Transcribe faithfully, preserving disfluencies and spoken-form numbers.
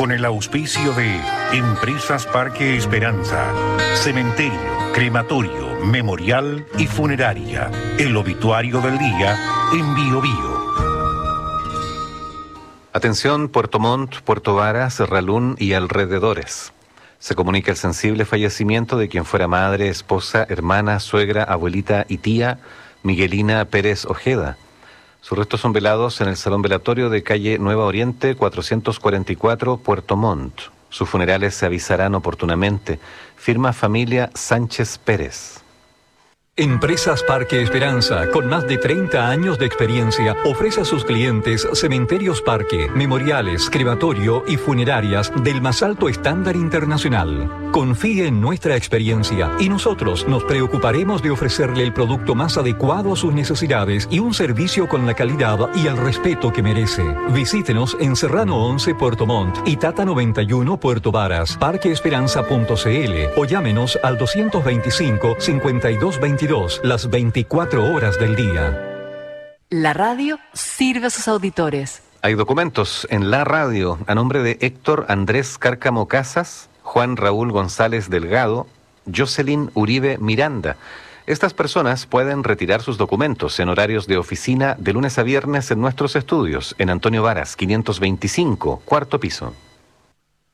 con el auspicio de Empresas Parque Esperanza, Cementerio, Crematorio, Memorial y Funeraria. El obituario del día en Bio Bio. Atención Puerto Montt, Puerto Varas, Serralún y alrededores. Se comunica el sensible fallecimiento de quien fuera madre, esposa, hermana, suegra, abuelita y tía Miguelina Pérez Ojeda. Sus restos son velados en el Salón Velatorio de calle Nueva Oriente, cuatrocientos cuarenta y cuatro, Puerto Montt. Sus funerales se avisarán oportunamente. Firma familia Sánchez Pérez. Empresas Parque Esperanza, con más de treinta años de experiencia, ofrece a sus clientes cementerios parque, memoriales, crematorio y funerarias del más alto estándar internacional. Confíe en nuestra experiencia y nosotros nos preocuparemos de ofrecerle el producto más adecuado a sus necesidades y un servicio con la calidad y el respeto que merece. Visítenos en Serrano once Puerto Montt y Tata noventa y uno Puerto Varas, parque esperanza punto c l o llámenos al doscientos veinticinco, cincuenta y dos veintidós las veinticuatro horas del día. La radio sirve a sus auditores. Hay documentos en la radio a nombre de Héctor Andrés Cárcamo Casas, Juan Raúl González Delgado, Jocelyn Uribe Miranda. Estas personas pueden retirar sus documentos en horarios de oficina de lunes a viernes en nuestros estudios en Antonio Varas, quinientos veinticinco, cuarto piso.